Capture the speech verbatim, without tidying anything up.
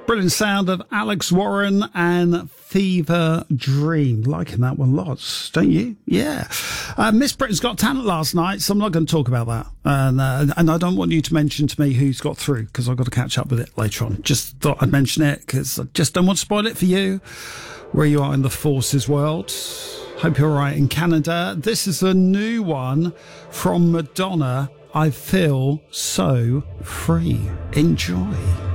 Brilliant sound of Alex Warren and Fever Dream. Liking that one lots, don't you? Yeah. Uh, Miss Britain's Got Talent last night, so I'm not going to talk about that. And, uh, and I don't want you to mention to me who's got through, because I've got to catch up with it later on. Just thought I'd mention it, because I just don't want to spoil it for you, where you are in the forces world. Hope you're all right in Canada. This is a new one from Madonna. I feel so free. Enjoy.